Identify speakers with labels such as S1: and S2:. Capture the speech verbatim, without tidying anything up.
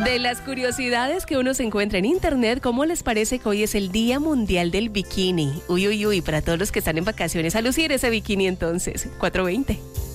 S1: De las curiosidades que uno se encuentra en internet, ¿cómo les parece que hoy es el Día Mundial del Bikini? Uy, uy, uy, para todos los que están en vacaciones, a lucir ese bikini entonces, cuatro veinte.